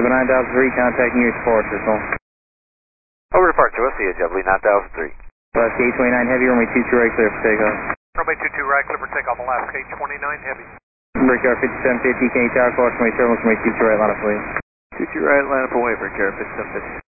Super 9003, contacting you for Circle. Over departure, we'll see you, JetBlue 9003. Alaska 829 Heavy, runway 22 right clear for takeoff. Runway 22 right, clear for takeoff, Alaska 829 Heavy. Brickyard 5750, Kenny Tower, caution, turbo, runway 22 right, line up, please. 22 right, line up away, Brickyard 5750.